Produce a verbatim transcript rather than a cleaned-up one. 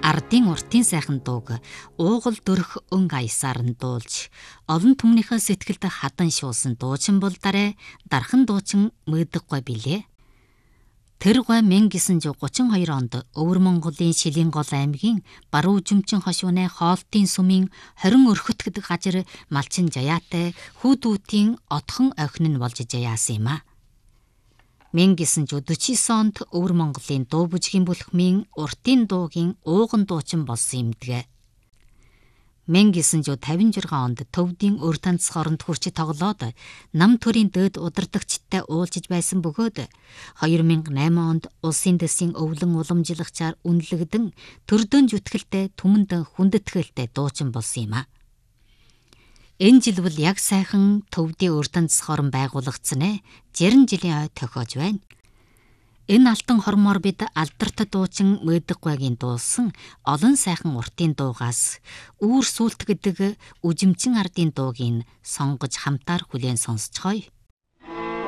Ардын уртын сайхан дууг уугал дөрөх өн аясаар нь дуулж, олон түмнийхээ сэтгэлд хадан шуусан дуучин бол дарэ дархан дуучин мөдөггүй билээ. Тэр гой мянга гэсэн зуун гучин хоёр онд Өвөр Монголын Шилэн гол аймгийн Баруун Жүмчин хошууны Хоолтын сүмийн хорин өрхөт гэдэг гажир Малчин Жаяатай хүүдүүдийн отхон охин нь болж жаяасан юм а. мянга гэсэн зуун дөрвөн онд Өвөр Монголын дуу бүжгийн бүлхмийн уртын дуугийн ууган дуучин болсон юмдгэ. мянга гэсэн зуун тавин шесть онд Төвдийн өр танц хоронд хүрч тоглоод нам төрийн дээд удирдагчтай уулзж байсан бөгөөд хоёр мянга и осем онд улсын дэсийн өвлөн уламжлагчаар үнэлэгдэн төрдөн зүтгэлтэй түмэнд хүндэтгэлтэй дуучин болсон юм а. Энэ жил бол яг сайхан Төвдийн өр танц хорон байгуулагдсан ээ. жирэн жилийн ой тохиож байна. Энэ алтан хормоор бид алдарт дуучин Мөдөггүйгийн дуулсан олон сайхан уртын дуугаас үүр сүлт гэдэг үжимчин ардын дуугийн сонгож хамтаар хүлээн сонсцгоё.